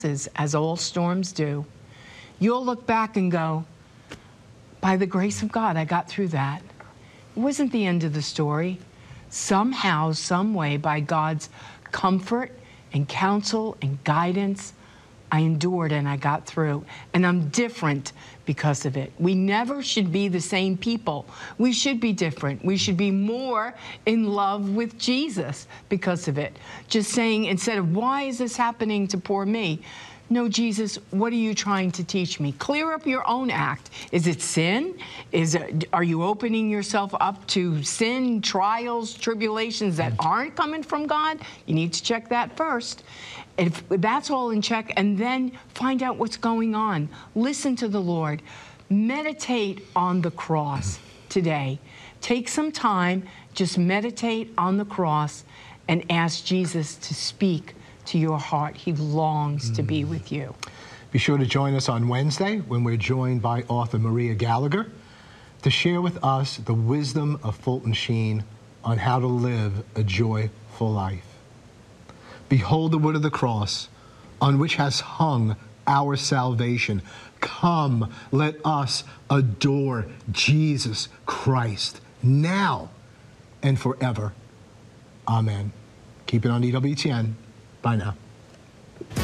as all storms do. You'll look back and go, by the grace of God, I got through that. It wasn't the end of the story. Somehow, some way, by God's comfort and counsel and guidance, I endured and I got through. And I'm different because of it. We never should be the same people. We should be different. We should be more in love with Jesus because of it. Just saying, instead of, why is this happening to poor me? No, Jesus, what are you trying to teach me? Clear up your own act. Is it sin? Are you opening yourself up to sin, trials, tribulations that aren't coming from God? You need to check that first. If that's all in check, and then find out what's going on. Listen to the Lord. Meditate on the cross today. Take some time, just meditate on the cross and ask Jesus to speak to your heart. He longs to be with you. Be sure to join us on Wednesday when we're joined by author Maria Gallagher to share with us the wisdom of Fulton Sheen on how to live a joyful life. Behold the wood of the cross on which has hung our salvation. Come, let us adore Jesus Christ now and forever. Amen. Keep it on EWTN. Bye now.